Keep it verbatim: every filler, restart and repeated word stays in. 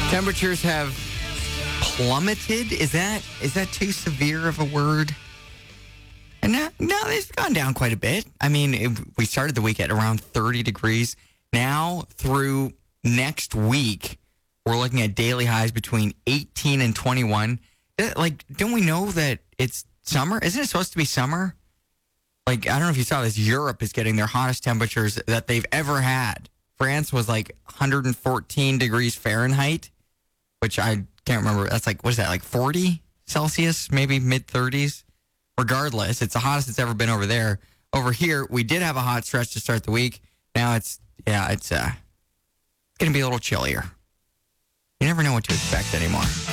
Temperatures have plummeted. Is that is that too severe of a word? And now, now it's gone down quite a bit. I mean, it, we started the week at around thirty degrees. Now through next week, we're looking at daily highs between eighteen and twenty-one. Like, don't we know that it's summer? Isn't it supposed to be summer? Like, I don't know if you saw this. Europe is getting their hottest temperatures that they've ever had. France was like one hundred fourteen degrees Fahrenheit, which I can't remember. That's like, what is that, like forty Celsius, maybe mid thirties? Regardless, it's the hottest it's ever been over there. Over here, we did have a hot stretch to start the week. Now it's, yeah, it's uh, going to be a little chillier. You never know what to expect anymore.